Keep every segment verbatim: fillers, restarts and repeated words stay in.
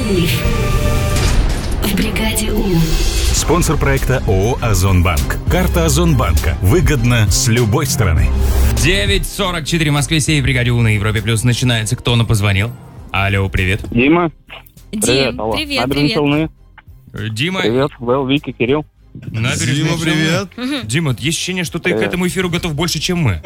Сейф в бригаде У. Спонсор проекта ООО «Озонбанк». Карта Озонбанка. Выгодно с любой стороны. девять сорок четыре в Москве, сейф в бригаде У на Европе Плюс начинается. Кто нам позвонил? Алло, привет. Дима. Дим, Привет, алло. привет, Набережные привет. Челны. Дима. Привет, Вэл, Вики, Кирилл. Набережные Дима, Челны. привет. Дима, есть ощущение, что ты к Привет. этому эфиру готов больше, чем мы.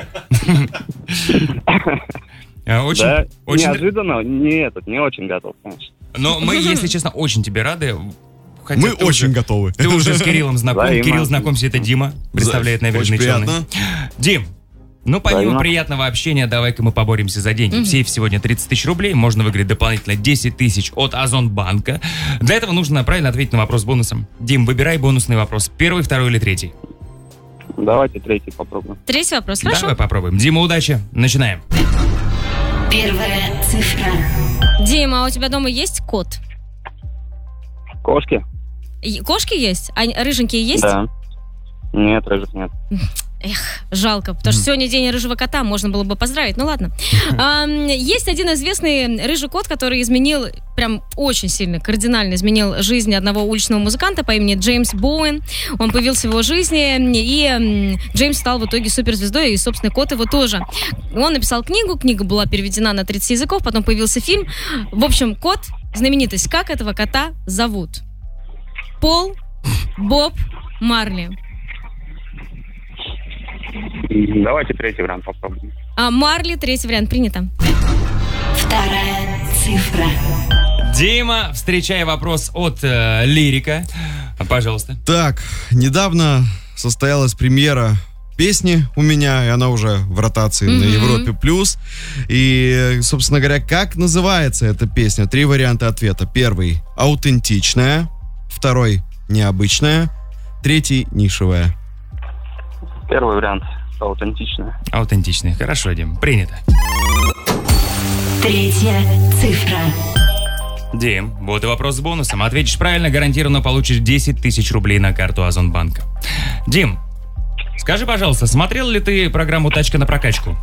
А, Очень, Да, очень... неожиданно, не этот, не очень готов, конечно. Но мы, если честно, очень тебе рады. Хотя Мы ты очень уже- готовы. Ты уже с Кириллом знаком. Взаимно. Кирилл, знакомься, это Дима. Представляет Очень Набережные Челны. приятно. Дим, ну помимо Взаимно. приятного общения, давай-ка мы поборемся за деньги. В сейф сегодня тридцать тысяч рублей. Можно выиграть дополнительно десять тысяч от Озонбанка. Для этого нужно правильно ответить на вопрос бонусом. Дим, выбирай бонусный вопрос. Первый, второй или третий? Давайте третий попробуем. Третий вопрос, хорошо? Давай попробуем. Дима, удачи. Начинаем. Первая цифра. Дима, а у тебя дома есть кот? Кошки? И- Кошки есть? А рыженькие есть? Да. Нет, рыжих нет. Эх, жалко, потому что сегодня день рыжего кота, можно было бы поздравить, ну ладно. Ам, Есть один известный рыжий кот, который изменил, прям очень сильно, кардинально изменил жизнь одного уличного музыканта по имени Джеймс Боуэн. Он появился в его жизни, и м, Джеймс стал в итоге суперзвездой, и, собственно, кот его тоже. Он написал книгу, книга была переведена на тридцать языков, потом появился фильм. В общем, кот, знаменитость. Как этого кота зовут? Пол, Боб, Марли. Давайте третий вариант попробуем. А Марли, третий вариант, принято. Вторая цифра. Дима, встречай вопрос от э, Лирика. Пожалуйста. Так, недавно состоялась премьера песни у меня, и она уже в ротации на Мгм. Европе Плюс. И, собственно говоря, как называется эта песня? Три варианта ответа. Первый — аутентичная. Второй — необычная. Третий — нишевая. Первый вариант. Аутентичная. Аутентичный. Хорошо, Дим. Принято. Третья цифра. Дим, вот и вопрос с бонусом. Ответишь правильно, гарантированно получишь десять тысяч рублей на карту Озонбанка. Дим, скажи, пожалуйста, смотрел ли ты программу «Тачка на прокачку»?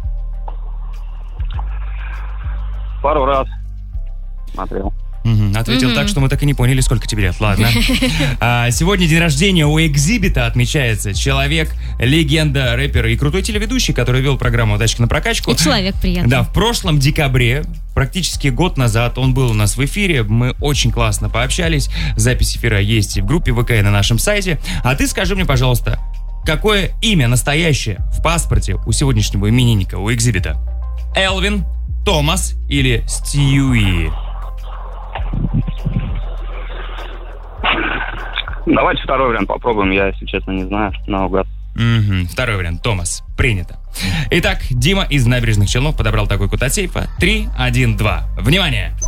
Пару раз смотрел. Мгм, ответил Мгм. так, что мы так и не поняли, сколько тебе лет. Ладно. А, сегодня день рождения у Экзибита отмечается. Человек, легенда, рэпер и крутой телеведущий, который вел программу «Тачка на прокачку». И человек приятный. Да, в прошлом декабре, практически год назад, он был у нас в эфире. Мы очень классно пообщались. Запись эфира есть и в группе ВК, и на нашем сайте. А ты скажи мне, пожалуйста, какое имя настоящее в паспорте у сегодняшнего именинника, у Экзибита? Элвин, Томас или Стьюи? Давайте второй вариант попробуем. Я, если честно, не знаю. Наугад. Мгм, второй вариант. Томас. Принято. Итак, Дима из Набережных Челнов подобрал такой код от сейфа. три, один, два. Внимание!